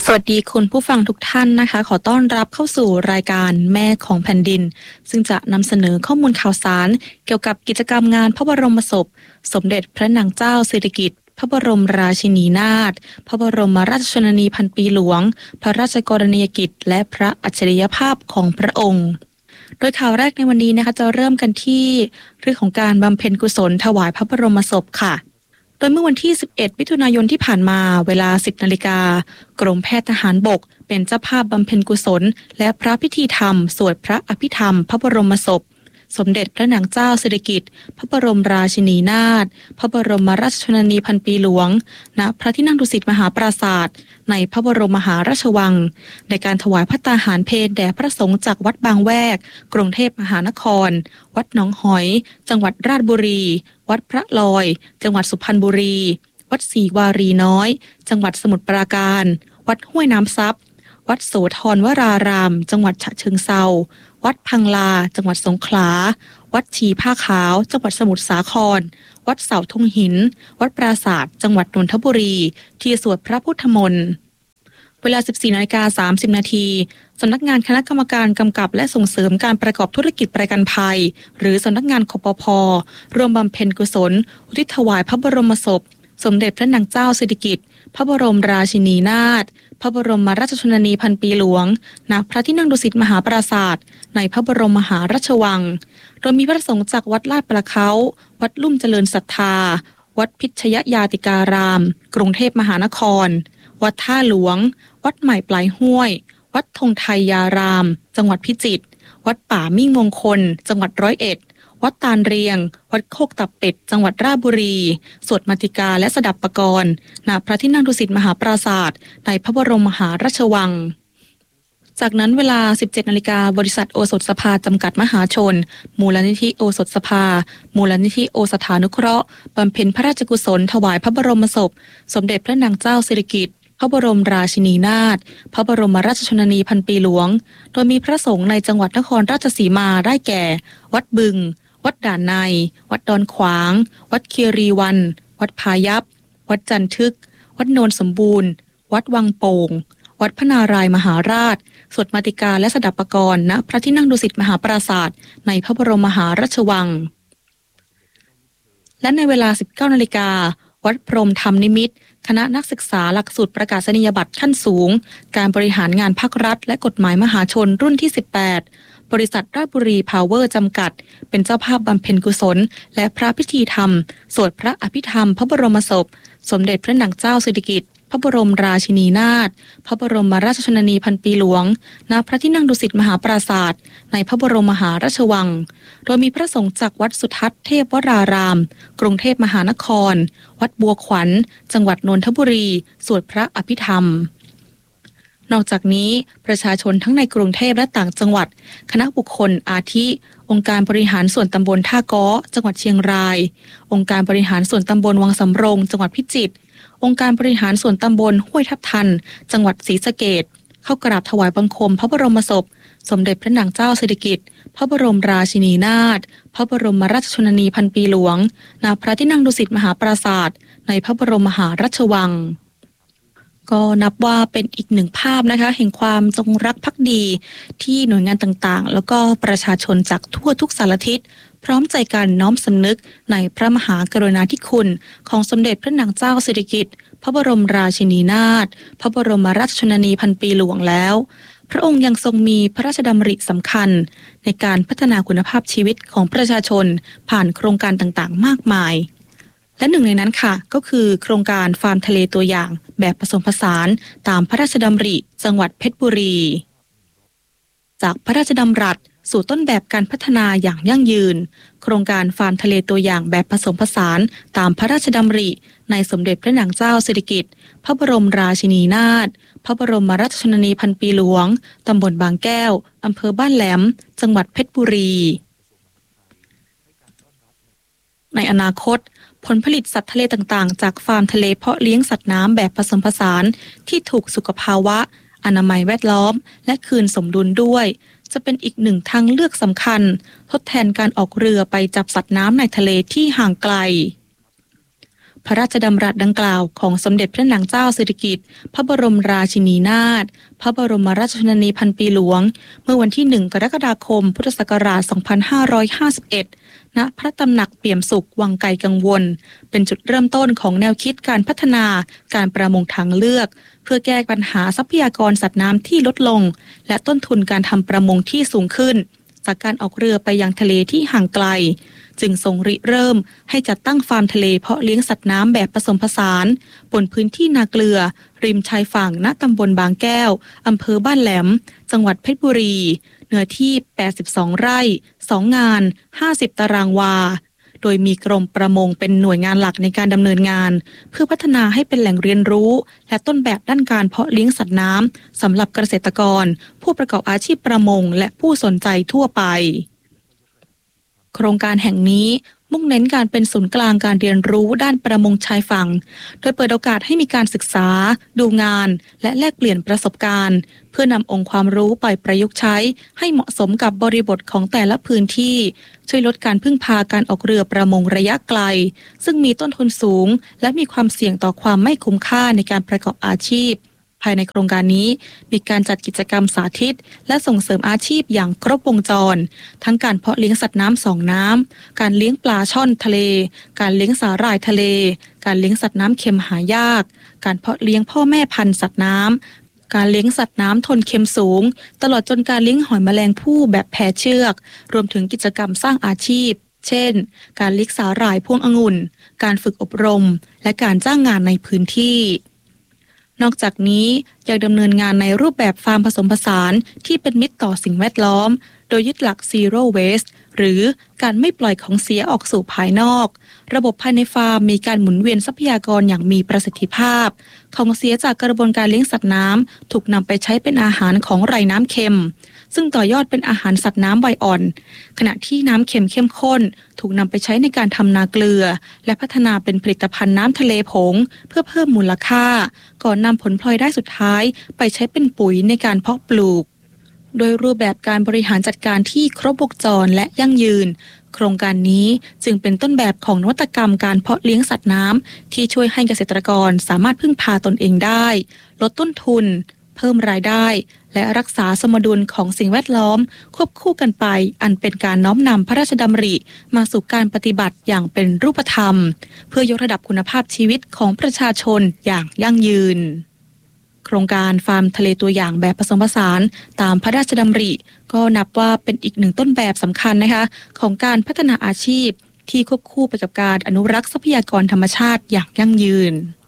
สวัสดีคุณผู้ฟังทุกท่านนะคะขอต้อนรับเข้าสู่รายการแม่ของแผ่นดินซึ่งจะนำเสนอข้อมูลข่าวสารเกี่ยวกับกิจกรรมงานพระบรมศพสมเด็จพระนางเจ้าสิริกิติ์พระบรมราชินีนาถพระบรมราชชนนีพันปีหลวงพระราชกรณียกิจและพระอัจฉริยภาพของพระองค์โดยข่าวแรกในวันนี้นะคะจะเริ่มกันที่เรื่องของการบำเพ็ญกุศลถวายพระบรมศพค่ะโดยเมื่อวันที่ 11 มิถุนายนที่ผ่านมาเวลา 10 นาฬิกากรมแพทย์ทหารบกเป็นเจ้าภาพบำเพ็ญกุศลและพระพิธีธรรมสวดพระอภิธรรมพระบรมศพสมเด็จพระนางเจ้าสิริกิติ์พระบรมราชินีนาถพระบรมราชชนนีพันปีหลวงณพระที่นั่งดุสิตมหาปราสาทในพระบรมมหาราชวังในการถวายภัตตาหารเพลแด่พระสงฆ์จากวัดบางแวกกรุงเทพมหานครวัดหนองหอยจังหวัดราชบุรีวัดพระลอยจังหวัดสุพรรณบุรีวัดศรีวารีน้อยจังหวัดสมุทรปราการวัดห้วยน้ำซับวัดโสธรวรารามจังหวัดฉะเชิงเทราวัดพังลาจังหวัดสงขลาวัดชีผ้าขาวจังหวัดสมุทรสาครวัดเสาธงหินวัดปราสาทจังหวัดนนทบุรีที่สวดพระพุทธมนต์เวลา 14:30 นาทีสำนักงานคณะกรรมการกำกับและส่งเสริมการประกอบธุรกิจประกันภัยหรือสำนักงานคปภ.ร่วมบำเพ็ญกุศลอุทิศถวายพระบรมศพสมเด็จพระนางเจ้าสิริกิติ์พระบรมราชินีนาถพระบรมราชชนนีพันปีหลวงณพระที่นั่งดุสิตมหาปราสาทในพระบรมมหาราชวังโดยมีพระสงฆ์จากวัดลาดประเขาวัดลุ่มเจริญศรัทธาวัดพิชยยาติการามกรุงเทพมหานครวัดท่าหลวงวัดใหม่ปลายห้วยวัดธงไทยยารามจังหวัดพิจิตรวัดป่ามิ่งมงคลจังหวัด101วัดตาลเรียงวัดโคกตับเป็ดจังหวัดราชบุรีสวดมาติกาและสดับปกรณ์ณพระที่นั่งดุสิตมหาปราสาทในพระบรมมหาราชวังจากนั้นเวลา 17 นาฬิกาบริษัทโอสถสภาจำกัดมหาชนมูลนิธิโอสถสภามูลนิธิโอสถานุเคราะห์บำเพ็ญพระราชกุศลถวายพระบรมศพสมเด็จพระนางเจ้าสิริกิติ์พระบรมราชินีนาถพระบรมราชชนนีพันปีหลวงโดยมีพระสงฆ์ในจังหวัดนครราชสีมาได้แก่วัดบึงวัดด่านในวัดดอนขวางวัดคีรีวันวัดพายัพวัดจันทึกวัดโนนสมบูรณ์วัดวังโป่งวัดพระนารายมหาราชสวดมาติกาและสดับปกรณ์ณพระที่นั่งดุสิตมหาปราสาทในพระบรมมหาราชวังและในเวลา 19 นาฬิกาวัดพรหมธรรมนิมิตรคณะนักศึกษาหลักสูตรประกาศนียบัตรขั้นสูงการบริหารงานภาครัฐและกฎหมายมหาชนรุ่นที่ 18บริษัทราชบุรีพาวเวอร์จำกัดเป็นเจ้าภาพบำเพ็ญกุศลและพระพิธีธรรมสวดพระอภิธรรมพระบรมศพสมเด็จพระนางเจ้าสิริกิติ์พระบรมราชินีนาถพระบรมราชชนนีพันปีหลวงณพระที่นั่งดุสิตมหาปราสาทในพระบรมมหาราชวังโดยมีพระสงฆ์จากวัดสุทัศน์เทพวรารามกรุงเทพมหานครวัดบัวขวัญจังหวัดนนทบุรีสวดพระอภิธรรมนอกจากนี้ประชาชนทั้งในกรุงเทพและต่างจังหวัดคณะบุคคลอาทิองค์การบริหารส่วนตำบลท่าก้อจังหวัดเชียงรายองค์การบริหารส่วนตำบลวังสำโรงจังหวัดพิจิตรองค์การบริหารส่วนตำบลห้วยทับทันจังหวัดศรีสะเกษเข้ากราบถวายบังคมพระบรมศพสมเด็จพระนางเจ้าสิริกิติ์พระบรมราชินีนาถพระบรมราชชนนีพันปีหลวงณพระที่นั่งดุสิตมหาปราสาทในพระบรมมหาราชวังก็นับว่าเป็นอีกหนึ่งภาพนะคะแห่งความจงรักภักดีที่หน่วยงานต่างๆแล้วก็ประชาชนจากทั่วทุกสารทิศพร้อมใจกันน้อมสำนึกในพระมหากรุณาธิคุณของสมเด็จพระนางเจ้าสิริกิติ์พระบรมราชินีนาถพระบรมราชชนนีพันปีหลวงแล้วพระองค์ยังทรงมีพระราชดำริสำคัญในการพัฒนาคุณภาพชีวิตของประชาชนผ่านโครงการต่างๆมากมายและหนึ่งในนั้นค่ะก็คือโครงการฟาร์มทะเลตัวอย่างแบบผสมผสานตามพระราชดำริจังหวัดเพชรบุรีจากพระราชดำรัสสู่ต้นแบบการพัฒนาอย่างยั่งยืนโครงการฟาร์มทะเลตัวอย่างแบบผสมผสานตามพระราชดำริในสมเด็จพระนางเจ้าสิริกิติ์พระบรมราชินีนาถพระบรมราชชนนีพันปีหลวงตำบลบางแก้วอำเภอบ้านแหลมจังหวัดเพชรบุรีในอนาคตผลผลิตสัตว์ทะเลต่างๆจากฟาร์มทะเลเพาะเลี้ยงสัตว์น้ำแบบผสมผสานที่ถูกสุขภาวะอนามัยแวดล้อมและคืนสมดุลด้วยจะเป็นอีกหนึ่งทางเลือกสำคัญทดแทนการออกเรือไปจับสัตว์น้ำในทะเลที่ห่างไกลพระราชดำรัสดังกล่าวของสมเด็จพระนางเจ้าสิริกิติ์พระบรมราชินีนาถพระบรมราชชนนีพันปีหลวงเมื่อวันที่ 1 กรกฎาคม พุทธศักราช 2551 ณ พระตำหนักเปี่ยมสุขวังไกลกังวลเป็นจุดเริ่มต้นของแนวคิดการพัฒนาการประมงทางเลือกเพื่อแก้ปัญหาทรัพยากรสัตว์น้ำที่ลดลงและต้นทุนการทำประมงที่สูงขึ้นจากการออกเรือไปยังทะเลที่ห่างไกลจึงทรงริเริ่มให้จัดตั้งฟาร์มทะเลเพาะเลี้ยงสัตว์น้ำแบบผสมผสานบนพื้นที่นาเกลือริมชายฝั่งณตำบลบางแก้วอำเภอบ้านแหลมจังหวัดเพชรบุรีเนื้อที่ 82 ไร่ 2 งาน 50 ตารางวาโดยมีกรมประมงเป็นหน่วยงานหลักในการดำเนินงานเพื่อพัฒนาให้เป็นแหล่งเรียนรู้และต้นแบบด้านการเพาะเลี้ยงสัตว์น้ำสำหรับเกษตรกรผู้ประกอบอาชีพประมงและผู้สนใจทั่วไปโครงการแห่งนี้มุ่งเน้นการเป็นศูนย์กลางการเรียนรู้ด้านประมงชายฝั่งโดยเปิดโอกาสให้มีการศึกษาดูงานและแลกเปลี่ยนประสบการณ์เพื่อนำองค์ความรู้ไปประยุกต์ใช้ให้เหมาะสมกับบริบทของแต่ละพื้นที่ช่วยลดการพึ่งพาการออกเรือประมงระยะไกลซึ่งมีต้นทุนสูงและมีความเสี่ยงต่อความไม่คุ้มค่าในการประกอบอาชีพภายในโครงการนี้มีการจัดกิจกรรมสาธิตและส่งเสริมอาชีพอย่างครบวงจรทั้งการเพาะเลี้ยงสัตว์น้ำสองน้ำการเลี้ยงปลาช่อนทะเลการเลี้ยงสาหร่ายทะเลการเลี้ยงสัตว์น้ำเค็มหายากการเพาะเลี้ยงพ่อแม่พันธุ์สัตว์น้ำการเลี้ยงสัตว์น้ำทนเค็มสูงตลอดจนการเลี้ยงหอยแมลงภู่แบบแพเชือกรวมถึงกิจกรรมสร้างอาชีพเช่นการเลี้ยงสาหร่ายพวงองุ่นการฝึกอบรมและการจ้างงานในพื้นที่นอกจากนี้ยังดำเนินงานในรูปแบบฟาร์มผสมผสานที่เป็นมิตรต่อสิ่งแวดล้อมโดยยึดหลัก Zero Waste หรือการไม่ปล่อยของเสียออกสู่ภายนอกระบบภายในฟาร์มมีการหมุนเวียนทรัพยากรอย่างมีประสิทธิภาพของเสียจากกระบวนการเลี้ยงสัตว์น้ำถูกนำไปใช้เป็นอาหารของไร่น้ำเค็มซึ่งต่อยอดเป็นอาหารสัตว์น้ำใบอ่อนขณะที่น้ำเค็มเข้มข้นถูกนำไปใช้ในการทำนาเกลือและพัฒนาเป็นผลิตภัณฑ์น้ำทะเลผงเพื่อเพิ่มมูลค่าก่อนนำผลพลอยได้สุดท้ายไปใช้เป็นปุ๋ยในการเพาะปลูกโดยรูปแบบการบริหารจัดการที่ครบวงจรและยั่งยืนโครงการนี้จึงเป็นต้นแบบของนวัตกรรมการเพาะเลี้ยงสัตว์น้ำที่ช่วยให้เกษตรกรสามารถพึ่งพาตนเองได้ลดต้นทุนเพิ่มรายได้และรักษาสมดุลของสิ่งแวดล้อมควบคู่กันไปอันเป็นการน้อมนำพระราชดำริมาสู่การปฏิบัติอย่างเป็นรูปธรรมเพื่อยกระดับคุณภาพชีวิตของประชาชนอย่างยั่งยืนโครงการฟาร์มทะเลตัวอย่างแบบผสมผสานตามพระราชดำริก็นับว่าเป็นอีกหนึ่งต้นแบบสำคัญนะคะของการพัฒนาอาชีพที่ควบคู่ไปกับการอนุรักษ์ทรัพยากรธรรมชาติอย่างยั่งยืน